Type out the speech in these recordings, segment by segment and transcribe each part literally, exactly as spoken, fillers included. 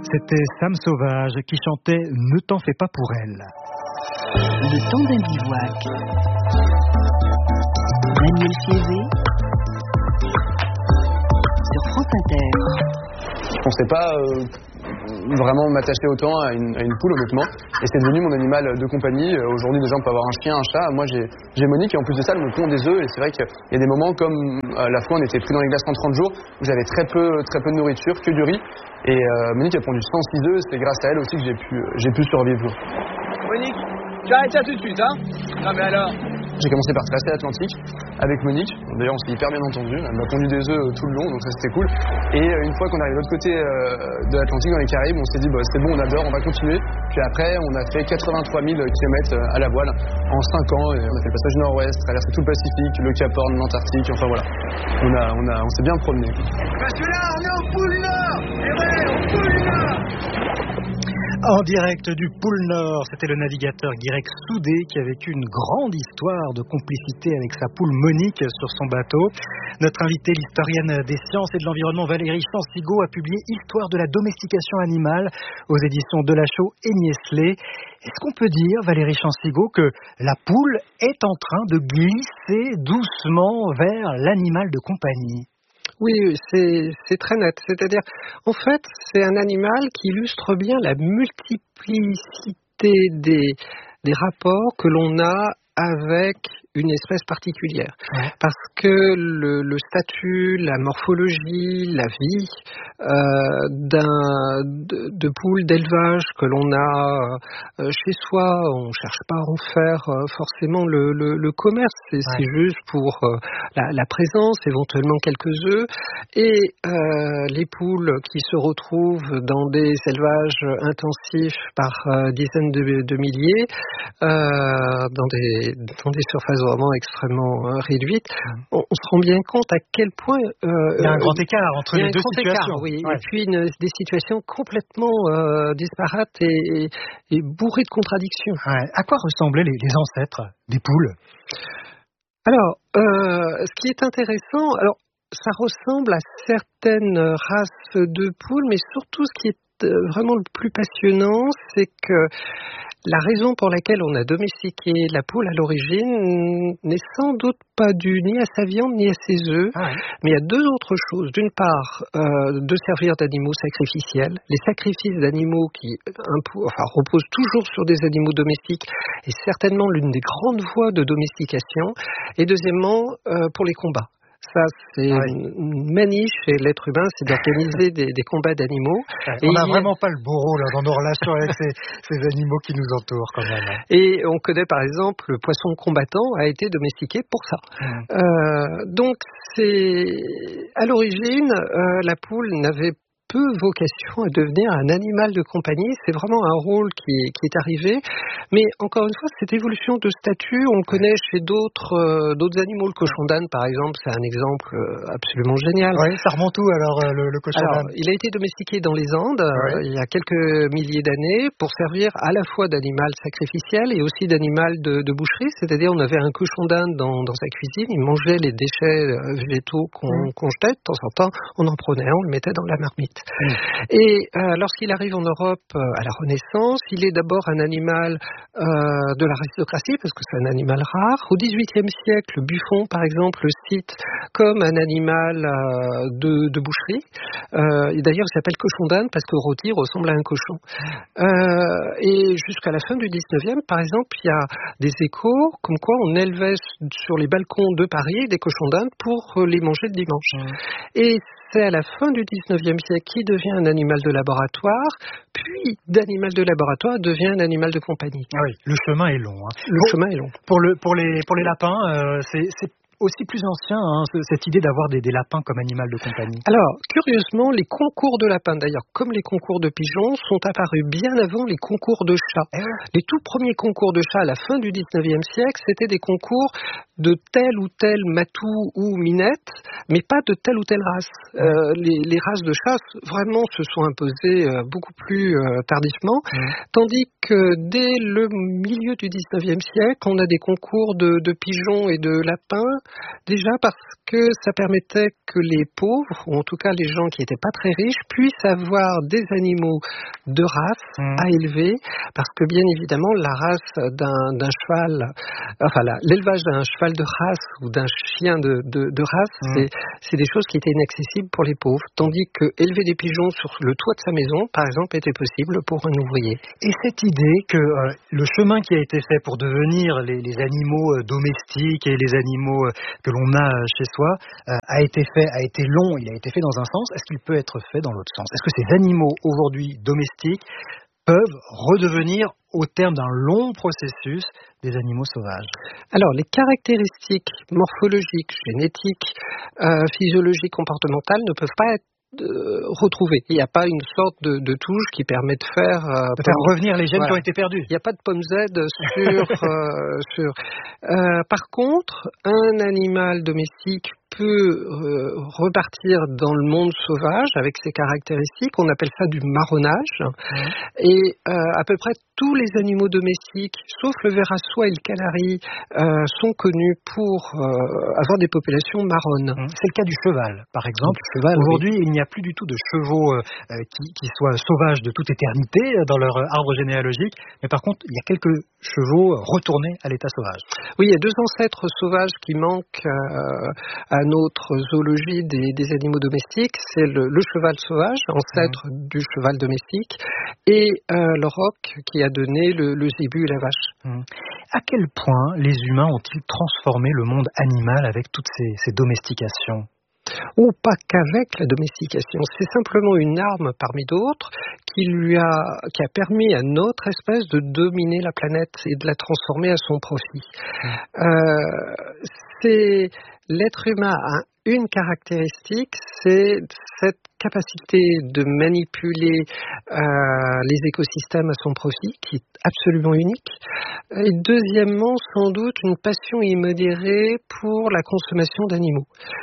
C'était Sam Sauvage qui chantait « Ne t'en fais pas pour elle ». Le temps d'un bivouac. Daniel Fiévé sur France Inter. Je pensais pas euh, vraiment m'attacher autant à une, à une poule, honnêtement. Et c'est devenu mon animal de compagnie. Euh, aujourd'hui, des gens peuvent avoir un chien, un chat. Moi, j'ai, j'ai Monique et en plus de ça, elle me pond des œufs. Et c'est vrai qu'il y a des moments comme euh, la fois, on était pris dans les glaces pendant trente jours, où j'avais très peu, très peu de nourriture, que du riz. Et euh, Monique a pondu cent six œufs. C'est grâce à elle aussi que j'ai pu, j'ai pu survivre. Monique, tu arrêtes ça tout de suite, hein? Non mais alors? J'ai commencé par traverser l'Atlantique avec Monique. D'ailleurs, on s'est hyper bien entendu. Elle m'a pondu des œufs tout le long, donc ça c'était cool. Et une fois qu'on est arrivé de l'autre côté de l'Atlantique, dans les Caraïbes, on s'est dit, bah, c'est bon, on adore, on va continuer. Puis après, on a fait quatre-vingt-trois mille kilomètres à la voile en cinq ans. Et on a fait le passage nord-ouest, traversé tout le Pacifique, le Cap Horn, l'Antarctique. Enfin voilà, on, a, on, a, on s'est bien promené. Parce que là, on est au pôle Nord. Et ouais, au pôle Nord. En direct du pôle Nord, c'était le navigateur Guirec Soudé qui a vécu une grande histoire de complicité avec sa poule Monique sur son bateau. Notre invitée, l'historienne des sciences et de l'environnement Valérie Chansigo, a publié Histoire de la domestication animale aux éditions Delachaux et Niestlé. Est-ce qu'on peut dire, Valérie Chansigo, que la poule est en train de glisser doucement vers l'animal de compagnie ? Oui, c'est, c'est très net. C'est-à-dire, en fait, c'est un animal qui illustre bien la multiplicité des, des rapports que l'on a avec une espèce particulière. Ouais. Parce que le, le statut, la morphologie, la vie euh, d'un, de, de poule d'élevage que l'on a euh, chez soi, on ne cherche pas à en faire euh, forcément le, le, le commerce, c'est, ouais. c'est juste pour euh, la, la présence, éventuellement quelques œufs, et euh, les poules qui se retrouvent dans des élevages intensifs par euh, dizaines de, de milliers, euh, dans des, dans des surfaces vraiment extrêmement euh, réduite, on, on se rend bien compte à quel point euh, il y a un grand écart entre les deux situations. Écart, oui. Ouais. Et puis une, des situations complètement euh, disparates et, et, et bourrées de contradictions. Ouais. À quoi ressemblaient les, les ancêtres des poules ? Alors, euh, ce qui est intéressant, alors ça ressemble à certaines races de poules, mais surtout ce qui est vraiment le plus passionnant, c'est que la raison pour laquelle on a domestiqué la poule à l'origine n'est sans doute pas due ni à sa viande ni à ses œufs, ah ouais. mais à deux autres choses. D'une part, euh, de servir d'animaux sacrificiels. Les sacrifices d'animaux qui impo- enfin, reposent toujours sur des animaux domestiques est certainement l'une des grandes voies de domestication. Et deuxièmement, euh, pour les combats. Ça, c'est ouais. une manie chez l'être humain, c'est d'organiser des, des combats d'animaux. Ouais, on n'a vraiment pas le beau rôle dans nos relations avec ces, ces animaux qui nous entourent, quand même. Et on connaît, par exemple, le poisson combattant a été domestiqué pour ça. Mmh. Euh, donc, c'est à l'origine, euh, la poule n'avait peu vocation à devenir un animal de compagnie. C'est vraiment un rôle qui est, qui est arrivé. Mais encore une fois, cette évolution de statut, on le connaît chez d'autres, euh, d'autres animaux. Le cochon d'Inde, par exemple, c'est un exemple euh, absolument génial. Oui, ça remonte où alors, euh, le, le cochon alors, d'Inde ? Il a été domestiqué dans les Andes ouais. euh, il y a quelques milliers d'années pour servir à la fois d'animal sacrificiel et aussi d'animal de, de boucherie. C'est-à-dire, on avait un cochon d'Inde dans, dans sa cuisine, il mangeait les déchets euh, végétaux qu'on, mmh. qu'on jetait. De temps en temps, on en prenait un, on le mettait dans la marmite. Mmh. Et euh, lorsqu'il arrive en Europe euh, à la Renaissance, il est d'abord un animal euh, de l'aristocratie, parce que c'est un animal rare. Au dix-huitième siècle, Buffon, par exemple, le cite comme un animal euh, de, de boucherie. Euh, et d'ailleurs, il s'appelle cochon d'Inde parce que le rôti ressemble à un cochon. Euh, et jusqu'à la fin du dix-neuvième, par exemple, il y a des échos comme quoi on élevait sur les balcons de Paris des cochons d'Inde pour les manger le dimanche. Mmh. Et c'est à la fin du dix-neuvième siècle qu'il devient un animal de laboratoire, puis d'animal de laboratoire devient un animal de compagnie. Ah oui, le chemin est long. Hein. Le pour, chemin est long. Pour, le, pour, les, pour les lapins, euh, c'est, c'est aussi plus ancien, hein, cette idée d'avoir des, des lapins comme animal de compagnie. Alors, curieusement, les concours de lapins, d'ailleurs, comme les concours de pigeons, sont apparus bien avant les concours de chats. Eh ouais. Les tout premiers concours de chats à la fin du dix-neuvième siècle, c'était des concours de telle ou telle matou ou minette, mais pas de telle ou telle race. Ouais. Euh, les, les races de chats, vraiment, se sont imposées euh, beaucoup plus euh, tardivement, ouais. tandis que dès le milieu du dix-neuvième siècle, on a des concours de, de pigeons et de lapins, déjà parce que ça permettait que les pauvres, ou en tout cas les gens qui n'étaient pas très riches, puissent avoir des animaux de race mmh. à élever, parce que bien évidemment la race d'un, d'un cheval, enfin la, l'élevage d'un cheval de race ou d'un chien de, de, de race, mmh. c'est, c'est des choses qui étaient inaccessibles pour les pauvres, tandis que élever des pigeons sur le toit de sa maison, par exemple, était possible pour un ouvrier. Et cette idée que euh, le chemin qui a été fait pour devenir les, les animaux euh, domestiques et les animaux euh, que l'on a euh, chez soi euh, a été fait, a été long, il a été fait dans un sens, est-ce qu'il peut être fait dans l'autre sens? Est-ce que ces animaux aujourd'hui domestiques peuvent redevenir, au terme d'un long processus, des animaux sauvages? Alors, les caractéristiques morphologiques, génétiques, euh, physiologiques, comportementales ne peuvent pas être de retrouver. Il n'y a pas une sorte de, de touche qui permet de faire, euh, de faire pomme... revenir les gènes voilà. qui ont été perdus. Il n'y a pas de pomme Z sur... euh, sur... Euh, par contre, un animal domestique peut euh, repartir dans le monde sauvage avec ses caractéristiques. On appelle ça du marronnage. Mmh. Et euh, à peu près tous les animaux domestiques, sauf le ver à soie et le canari, euh, sont connus pour euh, avoir des populations marronnes. Mmh. C'est le cas du cheval, par exemple. Du cheval, aujourd'hui, oui. il n'y a plus du tout de chevaux euh, qui, qui soient sauvages de toute éternité dans leur arbre généalogique. Mais par contre, il y a quelques chevaux retournés à l'état sauvage. Oui, il y a deux ancêtres sauvages qui manquent euh, à notre zoologie des, des animaux domestiques. C'est le, le cheval sauvage, ancêtre mmh. du cheval domestique, et euh, le roc qui a donné le, le zébu et la vache. Mmh. À quel point les humains ont-ils transformé le monde animal avec toutes ces, ces domestications ? Ou pas qu'avec la domestication, c'est simplement une arme parmi d'autres qui lui a, qui a permis à notre espèce de dominer la planète et de la transformer à son profit. Mmh. Euh, c'est, l'être humain a une caractéristique, c'est cette capacité de manipuler euh, les écosystèmes à son profit, qui est absolument unique. Et deuxièmement, sans doute, une passion immodérée pour la consommation d'animaux.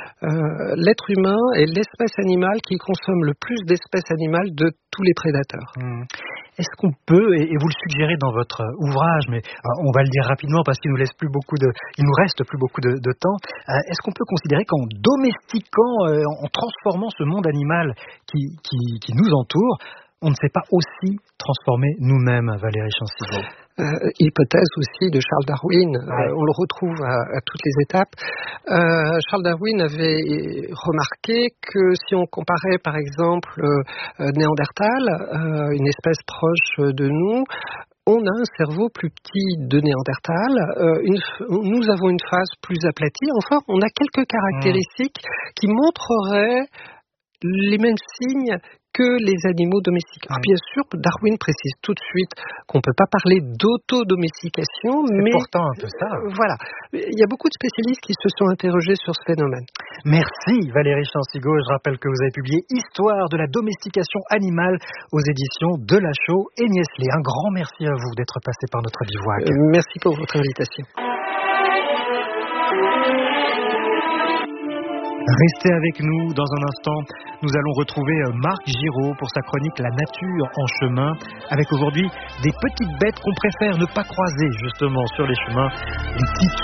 Euh, l'être humain est l'espèce animale qui consomme le plus d'espèces animales de tous les prédateurs. Mmh. Est-ce qu'on peut, et vous le suggérez dans votre ouvrage, mais on va le dire rapidement parce qu'il nous laisse plus beaucoup de, il nous reste plus beaucoup de, de temps, est-ce qu'on peut considérer qu'en domestiquant, en transformant ce monde animal qui, qui, qui nous entoure, on ne s'est pas aussi transformé nous-mêmes, Valérie Chansigo? Euh, hypothèse aussi de Charles Darwin, ouais. euh, on le retrouve à, à toutes les étapes. Euh, Charles Darwin avait remarqué que si on comparait par exemple euh, Néandertal, euh, une espèce proche de nous, on a un cerveau plus petit de Néandertal, euh, une, nous avons une face plus aplatie, enfin on a quelques caractéristiques mmh. qui montreraient les mêmes signes que les animaux domestiques. Alors bien sûr, Darwin précise tout de suite qu'on ne peut pas parler d'autodomestication, mais pourtant un peu ça. Euh, voilà, il y a beaucoup de spécialistes qui se sont interrogés sur ce phénomène. Merci Valérie Chansigo. Je rappelle que vous avez publié Histoire de la domestication animale aux éditions de Lachaud et Niestlé. Un grand merci à vous d'être passé par notre bivouac. Euh, merci pour votre invitation. Restez avec nous dans un instant. Nous allons retrouver Marc Giraud pour sa chronique La nature en chemin, avec aujourd'hui des petites bêtes qu'on préfère ne pas croiser justement sur les chemins, les tiques.